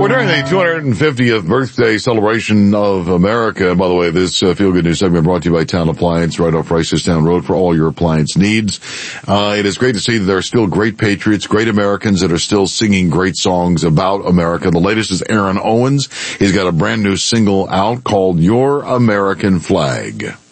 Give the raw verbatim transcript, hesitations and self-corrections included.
We're during the two hundred fiftieth birthday celebration of America. By the way, this uh, Feel Good News segment brought to you by Town Appliance right off Ricestown Road for all your appliance needs. Uh, it is great to see that there are still great patriots, great Americans that are still singing great songs about America. The latest is Aaron Owens. He's got a brand new single out called Your American Flag.